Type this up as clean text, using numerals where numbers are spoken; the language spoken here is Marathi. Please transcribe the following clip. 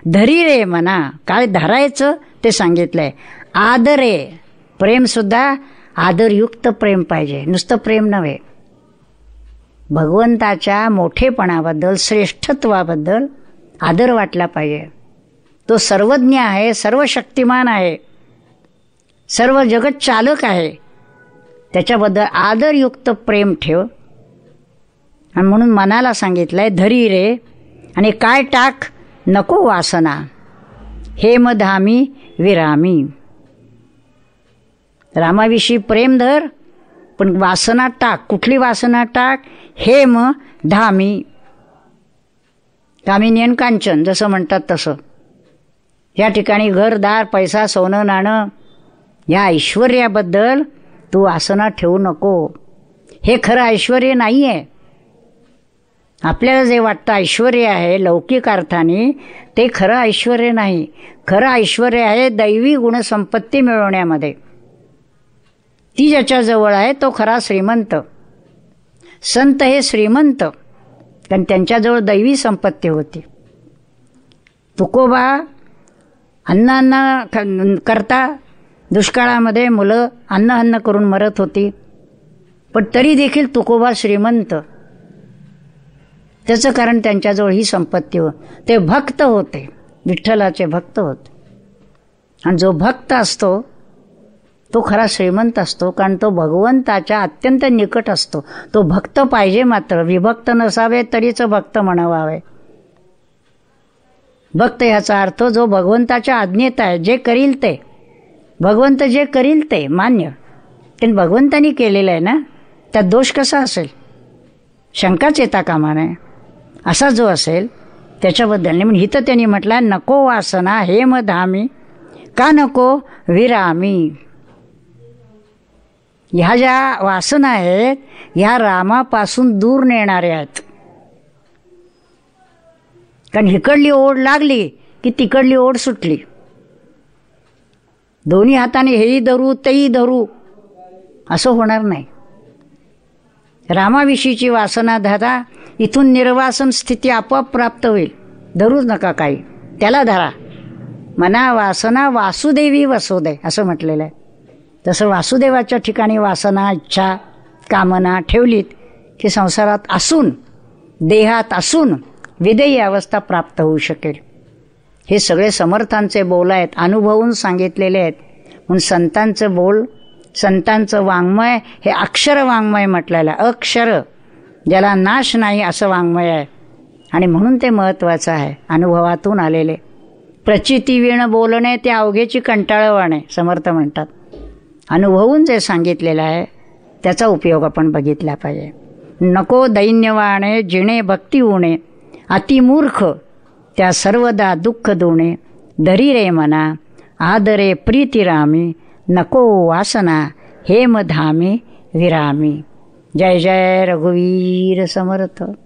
धरी रे मना, काय धरायचं ते सांगितलंय. आदरे, प्रेमसुद्धा आदरयुक्त प्रेम पाहिजे, नुसतं प्रेम नव्हे. भगवंताच्या मोठेपणाबद्दल, श्रेष्ठत्वाबद्दल आदर वाटला पाहिजे. तो सर्वज्ञ आहे, सर्व शक्तिमान आहे, सर्व जगत चालक आहे. त्याच्याबद्दल आदरयुक्त प्रेम ठेव. आणि म्हणून मनाला सांगितलंय धरी रे, आणि काय टाक, नको वासना, हेमधामी विरामी. रामाविषयी प्रेम धर, पण वासना टाक. कुठली वासना टाक? हेम धामी, कामिनी आणि कांचन जसं म्हणतात तसं. या ठिकाणी घरदार, पैसा, सोनं नाणं, या ऐश्वर्याबद्दल तू वासना ठेवू नको. हे खरं ऐश्वर्य नाही आहे. आपल्याला जे वाटतं ऐश्वर्य आहे लौकिक अर्थाने, ते खरं ऐश्वर्य नाही. खरं ऐश्वर्य आहे दैवी गुणसंपत्ती मिळवण्यामध्ये. ती ज्याच्याजवळ आहे तो खरा श्रीमंत. संत हे श्रीमंत, कारण त्यांच्याजवळ दैवी संपत्ती होती. तुकोबा अन्न करता दुष्काळामध्ये मुलं अन्न करून मरत होती, पण तरी देखील तुकोबा श्रीमंत. त्याचं कारण त्यांच्याजवळ ही संपत्ती होती. ते भक्त होते, विठ्ठलाचे भक्त होते. आणि जो भक्त असतो तो खरा श्रीमंत असतो, कारण तो भगवंताच्या अत्यंत निकट असतो. तो भक्त पाहिजे, मात्र विभक्त नसावे तरीच भक्त म्हणावावे. भक्त ह्याचा अर्थ जो भगवंताच्या आज्ञेत आहे, जे करील ते, भगवंत जे करील ते मान्य. पण भगवंतानी केलेलं आहे ना, त्यात दोष कसा असेल? शंकाच येता कामा नये. असा जो असेल त्याच्याबद्दल नाही. म्हणून इथं त्यांनी म्हटलं नको वासना हेम धामी, का नको विरामी. ह्या ज्या वासना आहेत ह्या रामापासून दूर नेणाऱ्या आहेत. कारण इकडली ओढ लागली की तिकडली ओढ सुटली. दोन्ही हाताने हेही धरू तेही धरू असं होणार नाही. रामाविषयीची वासना धरा, इथून निर्वासन स्थिती आपोआप प्राप्त होईल. धरूच नका काही, त्याला धरा. मना वासना वासुदेवी वसुदे असं म्हटलेलं आहे. तसं वासुदेवाच्या ठिकाणी वासना, इच्छा, कामना ठेवलीत की संसारात असून, देहात असून विदेही अवस्था प्राप्त होऊ शकेल. हे सगळे समर्थांचे बोल आहेत, अनुभवून सांगितलेले आहेत. म्हणून संतांचं बोल, संतांचं वाङ्मय हे अक्षर वाङ्मय म्हटलेलं आहे. अक्षर ज्याला नाश नाही असं वाङ्मय आहे. आणि म्हणून ते महत्त्वाचं आहे. अनुभवातून आलेले. प्रचिती विण बोलणे ते अवघेची कंटाळवाणे समर्थ म्हणतात. अनुभवून जे सांगितलेलं आहे त्याचा उपयोग आपण बघितला पाहिजे. नको दैन्यवाणे जिणे भक्ती उणे, अतिमूर्ख त्या सर्वदा दुःख दुणे. धरी रे मना आदरे प्रीतिरामी, नको वासना हेम धामी विरामी. जय जय रघुवीर समर्थ.